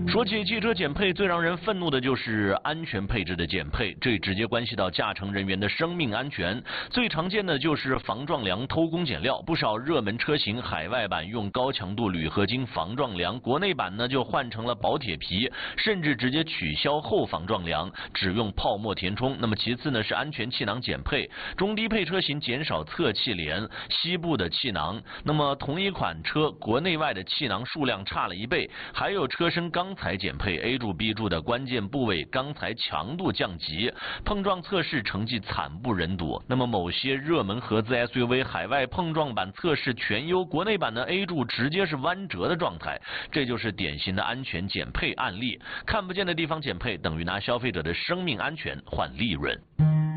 说起汽车减配，最让人愤怒的就是安全配置的减配，这直接关系到驾乘人员的生命安全。最常见的就是防撞梁偷工减料，不少热门车型海外版用高强度铝合金防撞梁，国内版呢就换成了薄铁皮，甚至直接取消后防撞梁，只用泡沫填充。那么其次呢是安全气囊减配，中低配车型减少侧气帘、膝部的气囊，那么同一款车国内外的气囊数量差了1倍，还有车身钢材减配 ，A 柱 B 柱的关键部位钢材强度降级，碰撞测试成绩惨不忍睹。那么某些热门合资 SUV 海外碰撞版测试全优，国内版的 A 柱直接是弯折的状态，这就是典型的安全减配案例。看不见的地方减配，等于拿消费者的生命安全换利润。